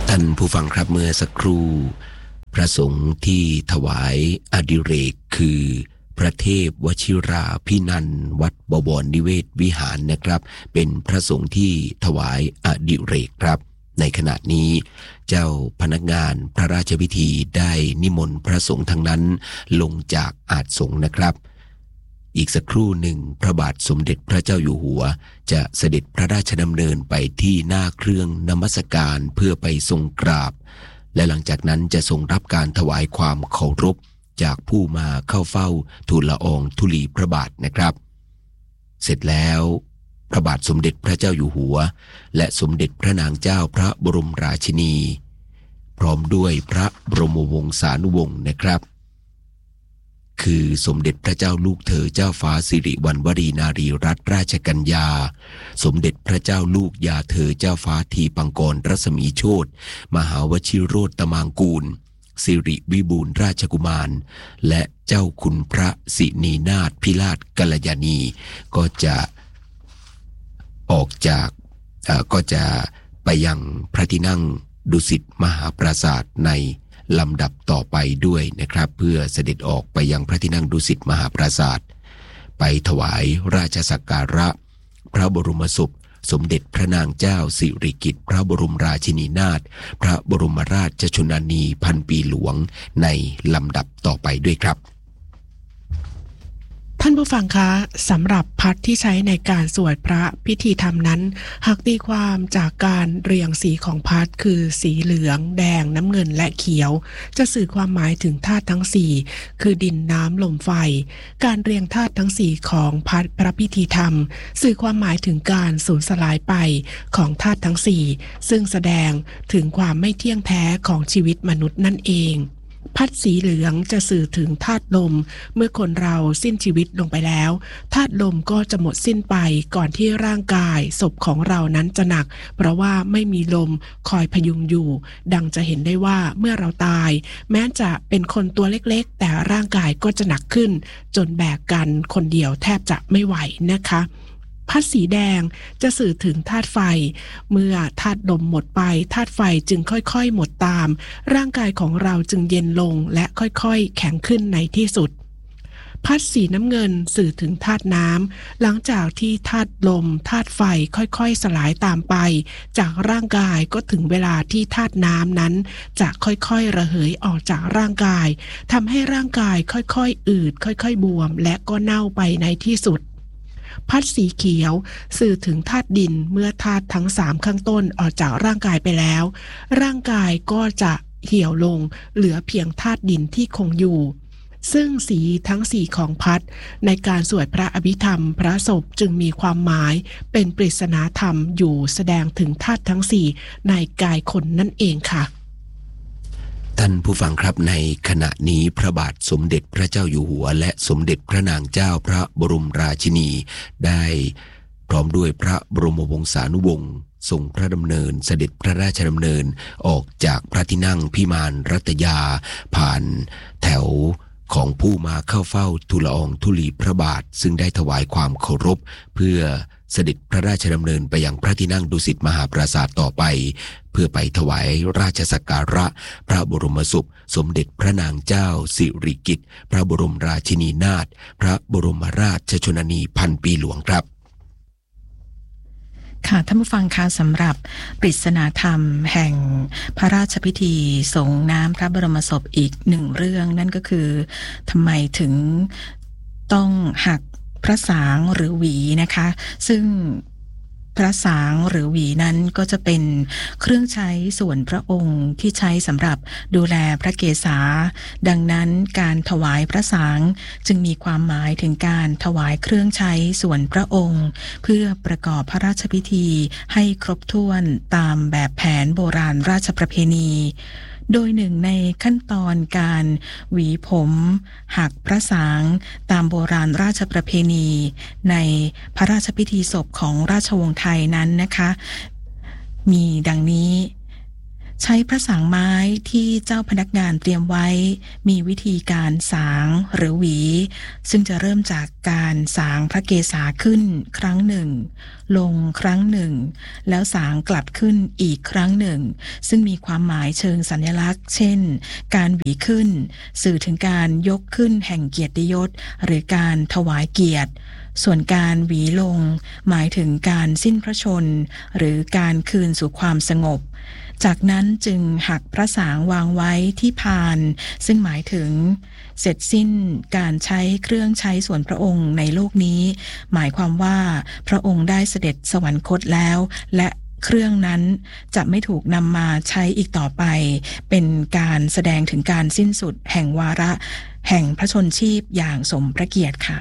ท่านผู้ฟังครับเมื่อสักครู่พระสงฆ์ที่ถวายอดิเรกคือพระเทพวชิราภินันท์วัดบวรนิเวศวิหารนะครับเป็นพระสงฆ์ที่ถวายอดิเรกครับในขณะนี้เจ้าพนักงานพระราชพิธีได้นิมนต์พระสงฆ์ทั้งนั้นลงจากอาสงฆ์นะครับอีกสักครู่หนึ่งพระบาทสมเด็จพระเจ้าอยู่หัวจะเสด็จพระราชดำเนินไปที่หน้าเครื่องนมัสการเพื่อไปทรงกราบและหลังจากนั้นจะทรงรับการถวายความเคารพจากผู้มาเข้าเฝ้าทูลละอองธุลีพระบาทนะครับเสร็จแล้วพระบาทสมเด็จพระเจ้าอยู่หัวและสมเด็จพระนางเจ้าพระบรมราชินีพร้อมด้วยพระบรมวงศานุวงศ์นะครับคือสมเด็จพระเจ้าลูกเธอเจ้าฟ้าสิริวัณวรีนารีรัตนราชกัญญาสมเด็จพระเจ้าลูกยาเธอเจ้าฟ้าทีปังกรรัศมีโชติมหาวชิโรตตมางกูลสิริวิบูลย์ราชกุมารและเจ้าคุณพระสินีนาถพิราชกัลยาณีก็จะไปยังพระที่นั่งดุสิตมหาปราสาทในลำดับต่อไปด้วยนะครับเพื่อเสด็จออกไปยังพระที่นั่งดุสิตมหาปราสาทไปถวายราชสักการะพระบรมศพสมเด็จพระนางเจ้าสิริกิติ์พระบรมราชินีนาถพระบรมราชชนนีพันปีหลวงในลำดับต่อไปด้วยครับท่านผู้ฟังคะสำหรับพัดที่ใช้ในการสวดพระพิธีธรรมนั้นหากตีความจากการเรียงสีของพัดคือสีเหลืองแดงน้ำเงินและเขียวจะสื่อความหมายถึงธาตุทั้ง4คือดินน้ำลมไฟการเรียงธาตุทั้ง4ของพัดพระพิธีธรรมสื่อความหมายถึงการสูญสลายไปของธาตุทั้ง4ซึ่งแสดงถึงความไม่เที่ยงแท้ของชีวิตมนุษย์นั่นเองพัดสีเหลืองจะสื่อถึงธาตุลมเมื่อคนเราสิ้นชีวิตลงไปแล้วธาตุลมก็จะหมดสิ้นไปก่อนที่ร่างกายศพของเรานั้นจะหนักเพราะว่าไม่มีลมคอยพยุงอยู่ดังจะเห็นได้ว่าเมื่อเราตายแม้จะเป็นคนตัวเล็กๆแต่ร่างกายก็จะหนักขึ้นจนแบกกันคนเดียวแทบจะไม่ไหวนะคะพัดสีแดงจะสื่อถึงธาตุไฟเมื่อธาตุลมหมดไปธาตุไฟจึงค่อยๆหมดตามร่างกายของเราจึงเย็นลงและค่อยๆแข็งขึ้นในที่สุดพัดสีน้ำเงินสื่อถึงธาตุน้ำหลังจากที่ธาตุลมธาตุไฟค่อยๆสลายตามไปจากร่างกายก็ถึงเวลาที่ธาตุน้ำนั้นจะค่อยๆระเหยออกจากร่างกายทำให้ร่างกายค่อยๆอืดค่อยๆบวมและก็เน่าไปในที่สุดพัดสีเขียวสื่อถึงธาตุดินเมื่อธาตุทั้ง3ข้างต้นออกจากร่างกายไปแล้วร่างกายก็จะเหี่ยวลงเหลือเพียงธาตุดินที่คงอยู่ซึ่งสีทั้ง4ของพัดในการสวดพระอภิธรรมพระศพจึงมีความหมายเป็นปริศนาธรรมอยู่แสดงถึงธาตุทั้ง4ในกายคนนั่นเองค่ะท่านผู้ฟังครับในขณะนี้พระบาทสมเด็จพระเจ้าอยู่หัวและสมเด็จพระนางเจ้าพระบรมราชินีได้พร้อมด้วยพระบรมวงศานุวงศ์ทรงพระดำเนินเสด็จพระราชดำเนินออกจากพระที่นั่งพิมานรัตยาผ่านแถวของผู้มาเข้าเฝ้าทูลละอองธุลีพระบาทซึ่งได้ถวายความเคารพเพื่อเสด็จพระราชดำเนินไปยังพระที่นั่งดุสิตมหาปราสาทต่อไปเพื่อไปถวายราชสักการะพระบรมศพสมเด็จพระนางเจ้าสิริกิติ์พระบรมราชินีนาถพระบรมราชชนนีพันปีหลวงครับค่ะท่านผู้ฟังคะสำหรับปริศนาธรรมแห่งพระราชพิธีส่งน้ำพระบรมศพอีกหนึ่งเรื่องนั่นก็คือทำไมถึงต้องหักพระสางหรือหวีนะคะซึ่งพระสางหรือหวีนั้นก็จะเป็นเครื่องใช้ส่วนพระองค์ที่ใช้สำหรับดูแลพระเกศาดังนั้นการถวายพระสางจึงมีความหมายถึงการถวายเครื่องใช้ส่วนพระองค์เพื่อประกอบพระราชพิธีให้ครบถ้วนตามแบบแผนโบราณราชประเพณีโดยหนึ่งในขั้นตอนการหวีผมหักพระสางตามโบราณราชประเพณีในพระราชพิธีศพของราชวงศ์ไทยนั้นนะคะมีดังนี้ใช้พระสางไม้ที่เจ้าพนักงานเตรียมไว้มีวิธีการสางหรือหวีซึ่งจะเริ่มจากการสางพระเกศาขึ้นครั้งหนึ่งลงครั้งหนึ่งแล้วสางกลับขึ้นอีกครั้งหนึ่งซึ่งมีความหมายเชิงสัญลักษณ์เช่นการหวีขึ้นสื่อถึงการยกขึ้นแห่งเกียรติยศหรือการถวายเกียรติส่วนการหวีลงหมายถึงการสิ้นพระชนม์หรือการคืนสู่ความสงบจากนั้นจึงหักพระสางวางไว้ที่พานซึ่งหมายถึงเสร็จสิ้นการใช้เครื่องใช้ส่วนพระองค์ในโลกนี้หมายความว่าพระองค์ได้เสด็จสวรรคตแล้วและเครื่องนั้นจะไม่ถูกนำมาใช้อีกต่อไปเป็นการแสดงถึงการสิ้นสุดแห่งวาระแห่งพระชนชีพอย่างสมพระเกียรติค่ะ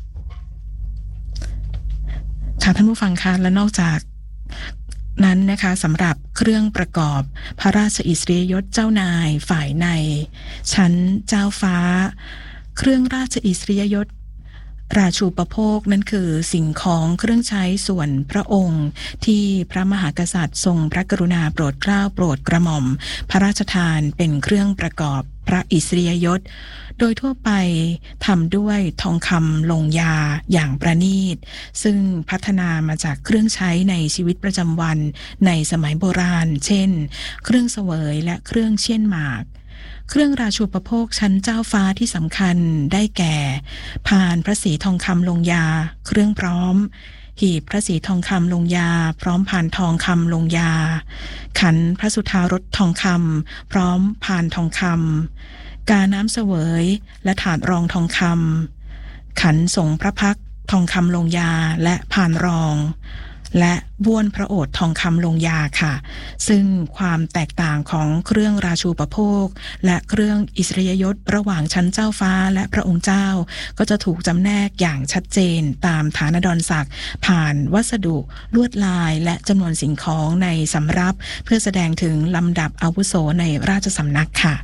ท่านผู้ฟังคะและนอกจากนั้นนะคะสำหรับเครื่องประกอบพระราชอิสริยยศเจ้านายฝ่ายในชั้นเจ้าฟ้าเครื่องราชอิสริยยศราชูปโภคนั้นคือสิ่งของเครื่องใช้ส่วนพระองค์ที่พระมหากษัตริย์ทรงพระกรุณาโปรดเกล้าโปรดกระหม่อมพระราชทานเป็นเครื่องประกอบพระอิสริยยศโดยทั่วไปทำด้วยทองคำลงยาอย่างประณีตซึ่งพัฒนามาจากเครื่องใช้ในชีวิตประจำวันในสมัยโบราณเช่นเครื่องเสวยและเครื่องเชี่ยนหมากเครื่องราชูปโภคชั้นเจ้าฟ้าที่สำคัญได้แก่พานพระศรีทองคำลงยาเครื่องพร้อมหีบพระศรีทองคำลงยาพร้อมพานทองคำลงยาขันพระสุธารสทองคำพร้อมพานทองคำกาน้ำเสวยและถาดรองทองคำขันสงพระพักทองคำลงยาและพานรองและบ้วนพระโอษฐ์ทองคำลงยาค่ะซึ่งความแตกต่างของเครื่องราชูปโภคและเครื่องอิสริยยศระหว่างชั้นเจ้าฟ้าและพระองค์เจ้าก็จะถูกจำแนกอย่างชัดเจนตามฐานดรศักดิ์ผ่านวัสดุลวดลายและจำนวนสิ่งของในสำรับเพื่อแสดงถึงลำดับอาวุโสในราชสำนักค่ะ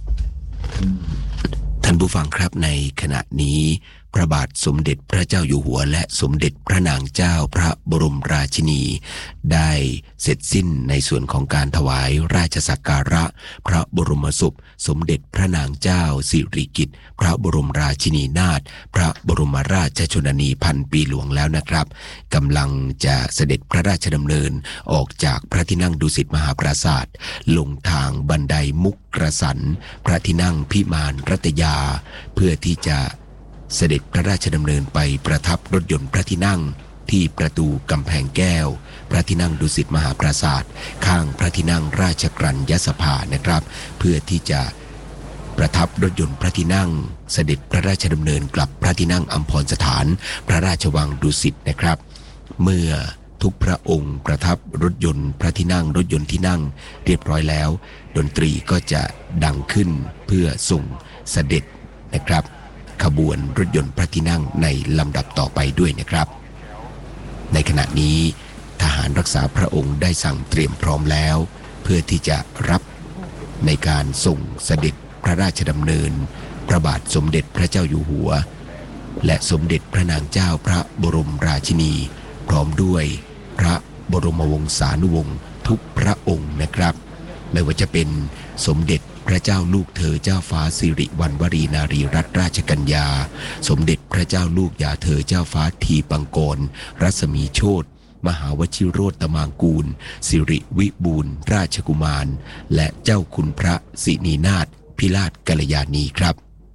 ท่านผู้ฟังครับในขณะนี้พระบาทสมเด็จพระเจ้าอยู่หัวและสมเด็จพระนางเจ้าพระบรมราชินีได้เสร็จสิ้นในส่วนของการถวายราชสักการะพระบรมศพสมเด็จพระนางเจ้าสิริกิติ์พระบรมราชินีนาถพระบรมราชชนนีพันปีหลวงแล้วนะครับกำลังจะเสด็จพระราชดำเนินออกจากพระที่นั่งดุสิตมหาปราสาทลงทางบันไดมุกกระสันพระที่นั่งพิมานรัตยาเพื่อที่จะเสด็จพระราชดำเนินไปประทับรถยนต์พระที่นั่งที่ประตูกำแพงแก้วพระที่นั่งดุสิตมหาปราสาทข้างพระที่นั่งราชกรัญญสภานะครับเพื่อที่จะประทับรถยนต์พระที่นั่งเสด็จพระราชดำเนินกลับพระที่นั่งอัมพรสถานพระราชวังดุสิตนะครับเมื่อทุกพระองค์ประทับรถยนต์พระที่นั่งรถยนต์ที่นั่งเรียบร้อยแล้วดนตรีก็จะดังขึ้นเพื่อส่งเสด็จนะครับขบวนรถยนต์พระที่นั่งในลำดับต่อไปด้วยนะครับในขณะนี้ทหารรักษาพระองค์ได้สั่งเตรียมพร้อมแล้วเพื่อที่จะรับในการส่งเสด็จพระราชดำเนินพระบาทสมเด็จพระเจ้าอยู่หัวและสมเด็จพระนางเจ้าพระบรมราชินีพร้อมด้วยพระบรมวงศานุวงศ์ทุกพระองค์นะครับไม่ว่าจะเป็นสมเด็จพระเจ้าลูกเธอเจ้าฟ้าสิริวัณวรีนารีรัตนราชกัญญาสมเด็จพระเจ้าลูกยาเธอเจ้าฟ้าทีปังกรรัศมีโชติมหาวชิโรตมางกูลสิริวิบูลย์ราชกุมารและเจ้าคุณพระสินีนาถพิราชกัลยาณีครับ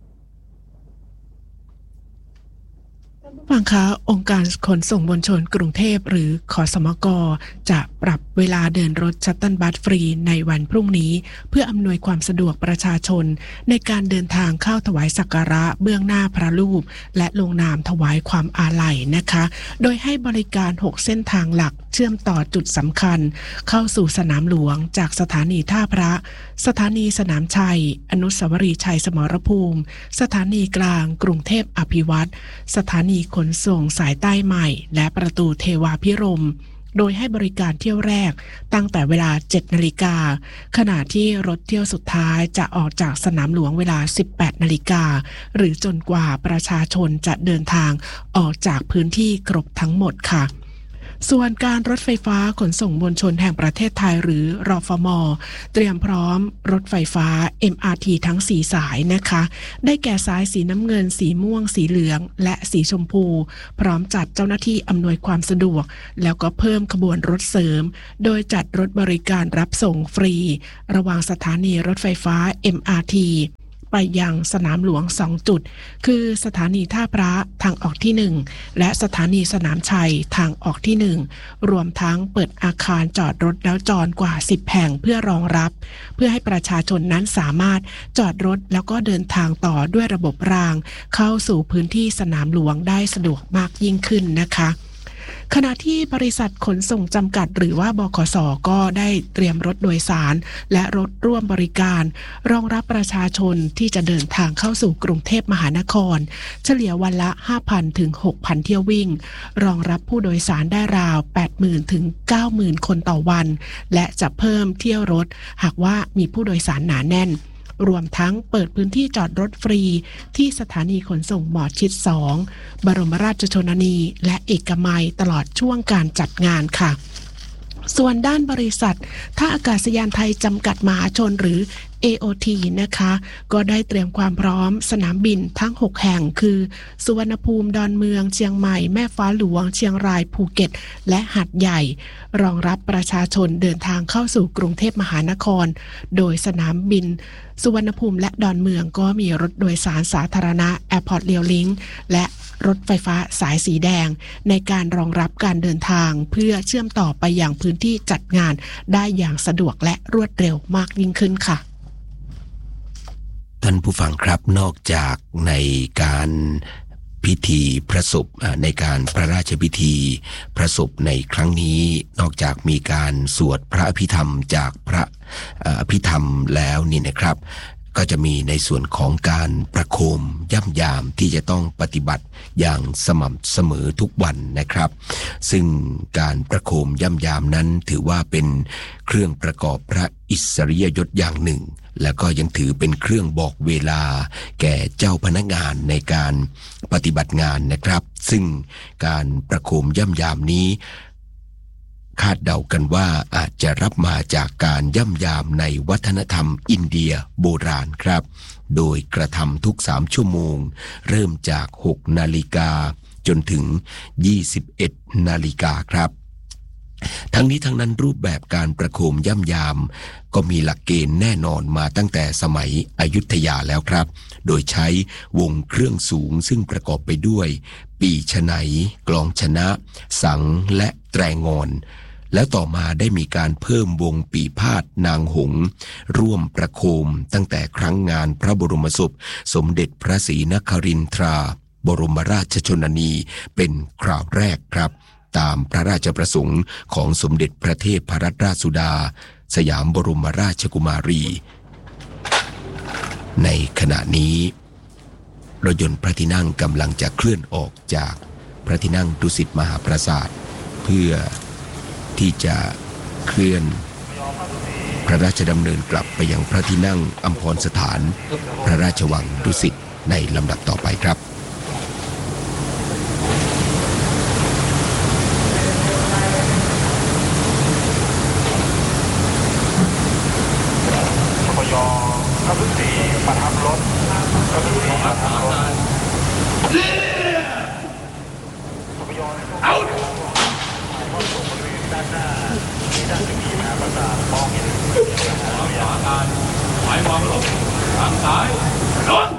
ฟังคะองค์การขนส่งมวลชนกรุงเทพหรือขสมกจะปรับเวลาเดินรถชัตเติลบัสฟรีในวันพรุ่งนี้เพื่ออำนวยความสะดวกประชาชนในการเดินทางเข้าถวายสักการะเบื้องหน้าพระรูปและลงนามถวายความอาลัยนะคะโดยให้บริการ6เส้นทางหลักเชื่อมต่อจุดสำคัญเข้าสู่สนามหลวงจากสถานีท่าพระสถานีสนามชัยอนุสาวรีย์ชัยสมรภูมิสถานีกลางกรุงเทพอภิวัตรสถานีขนส่งสายใต้ใหม่และประตูเทวาพิรมย์โดยให้บริการเที่ยวแรกตั้งแต่เวลา 7 นาฬิกาขณะที่รถเที่ยวสุดท้ายจะออกจากสนามหลวงเวลา 18 นาฬิกาหรือจนกว่าประชาชนจะเดินทางออกจากพื้นที่ครบทั้งหมดค่ะส่วนการรถไฟฟ้าขนส่งมวลชนแห่งประเทศไทยหรือรฟม.เตรียมพร้อมรถไฟฟ้า MRT ทั้ง4สายนะคะได้แก่สายสีน้ำเงินสีม่วงสีเหลืองและสีชมพูพร้อมจัดเจ้าหน้าที่อำนวยความสะดวกแล้วก็เพิ่มขบวนรถเสริมโดยจัดรถบริการรับส่งฟรีระหว่างสถานีรถไฟฟ้า MRTไปยังสนามหลวง2จุดคือสถานีท่าพระทางออกที่1และสถานีสนามชัยทางออกที่1รวมทั้งเปิดอาคารจอดรถแล้วจอดกว่า10แห่งเพื่อรองรับเพื่อให้ประชาชนนั้นสามารถจอดรถแล้วก็เดินทางต่อด้วยระบบรางเข้าสู่พื้นที่สนามหลวงได้สะดวกมากยิ่งขึ้นนะคะขณะที่บริษัทขนส่งจำกัดหรือว่าบขส.ก็ได้เตรียมรถโดยสารและรถร่วมบริการรองรับประชาชนที่จะเดินทางเข้าสู่กรุงเทพมหานครเฉลี่ยวันละ 5,000 ถึง 6,000 เที่ยววิ่งรองรับผู้โดยสารได้ราว 80,000 ถึง 90,000 คนต่อวันและจะเพิ่มเที่ยวรถหากว่ามีผู้โดยสารหนาแน่นรวมทั้งเปิดพื้นที่จอดรถฟรีที่สถานีขนส่งหมอชิด2บรมราชชนนีและเอกมัยตลอดช่วงการจัดงานค่ะส่วนด้านบริษัทท่าอากาศยานไทยจำกัดมหาชนหรือ AOT นะคะก็ได้เตรียมความพร้อมสนามบินทั้ง6แห่งคือสุวรรณภูมิดอนเมืองเชียงใหม่แม่ฟ้าหลวงเชียงรายภูเก็ตและหาดใหญ่รองรับประชาชนเดินทางเข้าสู่กรุงเทพมหานครโดยสนามบินสุวรรณภูมิและดอนเมืองก็มีรถโดยสารสาธารณะ Airport Rail Link และรถไฟฟ้าสายสีแดงในการรองรับการเดินทางเพื่อเชื่อมต่อไปยังพื้นที่จัดงานได้อย่างสะดวกและรวดเร็วมากยิ่งขึ้นค่ะท่านผู้ฟังครับนอกจากในการพิธีพระศพในการพระราชพิธีพระศพในครั้งนี้นอกจากมีการสวดพระอภิธรรมจากพระอภิธรรมแล้วนี่นะครับก็จะมีในส่วนของการประโคมย่ำยามที่จะต้องปฏิบัติอย่างสม่ำเสมอทุกวันนะครับซึ่งการประโคมย่ำยามนั้นถือว่าเป็นเครื่องประกอบพระอิสริยยศอย่างหนึ่งแล้วก็ยังถือเป็นเครื่องบอกเวลาแก่เจ้าพนักงานในการปฏิบัติงานนะครับซึ่งการประโคมย่ำยามนี้คาดเดากันว่าอาจจะรับมาจากการย่ำยามในวัฒนธรรมอินเดียโบราณครับโดยกระทำทุก3ชั่วโมงเริ่มจาก6 นาฬิกาจนถึง21 นาฬิกาครับทั้งนี้ทั้งนั้นรูปแบบการประโคมย่ำยามก็มีหลักเกณฑ์แน่นอนมาตั้งแต่สมัยอยุธยาแล้วครับโดยใช้วงเครื่องสูงซึ่งประกอบไปด้วยปีฉไนกลองชนะสังและแตรงอนแล้วต่อมาได้มีการเพิ่มวงปีพาทย์นางหงส์ร่วมประโคมตั้งแต่ครั้งงานพระบรมศพสมเด็จพระศรีนครินทราบรมราชชนนีเป็นคราวแรกครับตามพระราชประสงค์ของสมเด็จพระเทพรัตนราชสุดาสยามบรมราชกุมารีในขณะนี้รถยนต์พระที่นั่งกำลังจะเคลื่อนออกจากพระที่นั่งดุสิตมหาปราสาทเพื่อที่จะเคลื่อนพระราชดำเนินกลับไปยังพระที่นั่งอัมพรสถานพระราชวังดุสิตในลำดับต่อไปครับพระพุทธประทับรถพระพุทธประทับรถเอาด้านหน้าที่ด้านจะมีนะประสาทมองเห็นการหมายวางหลบทางซ้ายรถ